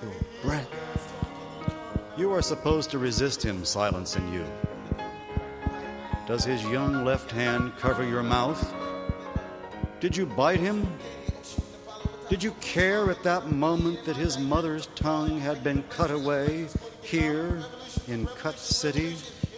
your breath. You are supposed to resist him silencing you. Does his young left hand cover your mouth? Did you bite him? Did you care at that moment that his mother's tongue had been cut away here in Cut City?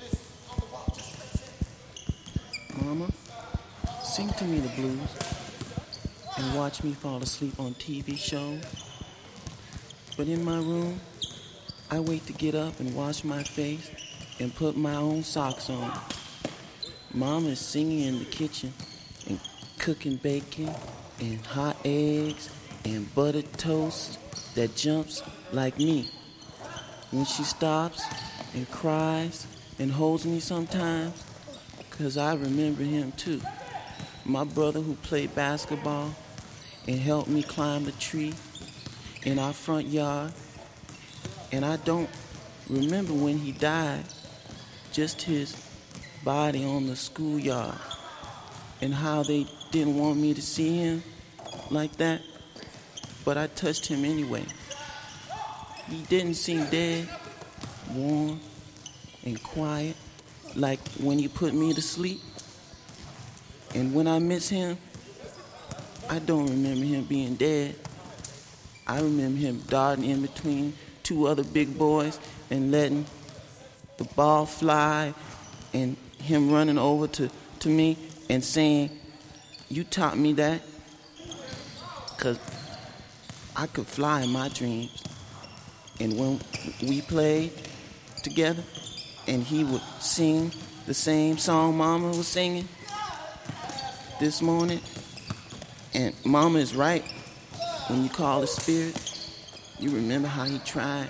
Mama, sing to me the blues and watch me fall asleep on TV shows. But in my room, I wait to get up and wash my face and put my own socks on. Mama is singing in the kitchen and cooking bacon and hot eggs and buttered toast that jumps like me. When she stops and cries and holds me sometimes, 'cause I remember him too. My brother who played basketball and helped me climb the tree in our front yard. And I don't remember when he died, just his body on the schoolyard and how they didn't want me to see him like that, but I touched him anyway. He didn't seem dead, warm and quiet like when he put me to sleep. And when I miss him, I don't remember him being dead. I remember him darting in between two other big boys and letting the ball fly, and him running over to me and saying, "You taught me that," 'cause I could fly in my dreams. And when we played together and he would sing the same song Mama was singing this morning, and Mama is right, when you call the spirit, you remember how he tried,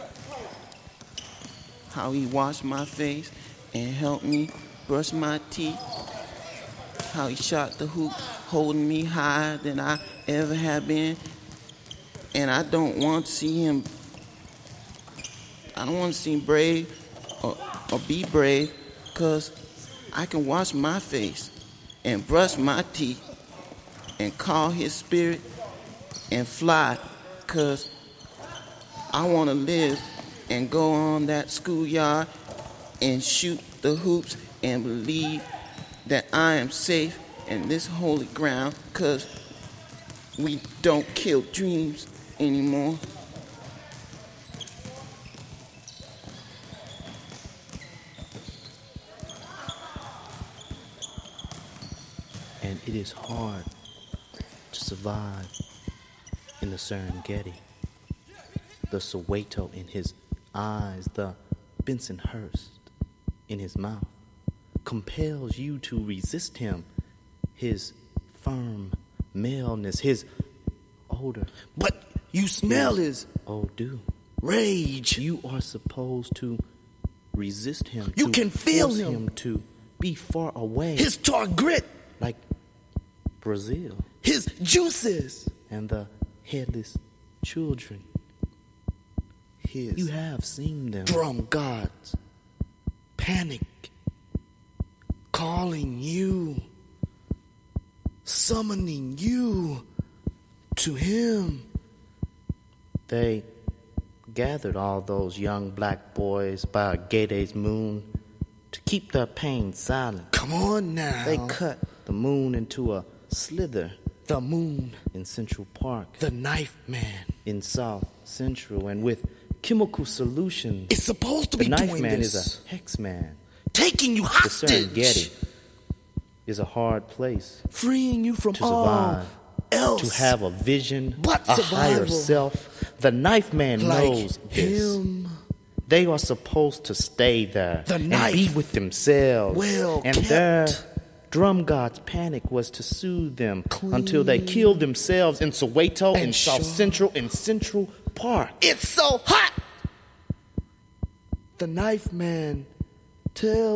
how he washed my face and helped me brush my teeth, how he shot the hoop holding me higher than I ever have been. And I don't want to see him, I don't want to see him brave or be brave, 'cause I can wash my face and brush my teeth and call his spirit and fly, 'cause I want to live and go on that schoolyard and shoot the hoops and believe that I am safe in this holy ground, 'cause we don't kill dreams anymore. And it is hard to survive in the Serengeti. The Soweto in his eyes, the Bensonhurst in his mouth, compels you to resist him, his firm maleness, his odor. But you smell his odor. Rage. You are supposed to resist him. You can feel him to be far away. His tar grit. Like Brazil. His juices. And the headless children. You have seen them. Drum gods. Panic. Calling you. Summoning you to him. They gathered all those young black boys by a gay day's moon to keep their pain silent. Come on now. They cut the moon into a slither. The moon. In Central Park. The knife man. In South Central. And with chemical solutions. It's supposed to be doing this. The knife man is a hex man. Taking you hostage. The Serengeti is a hard place. Freeing you from to survive. Else. To have a vision. But a survival. Higher self. The knife man like knows this. Him. They are supposed to stay there. The knife. And be with themselves. Well and kept. their drum god's panic was to soothe them until they killed themselves in Soweto, in South Central, in Central Park. It's so hot. The knife man tells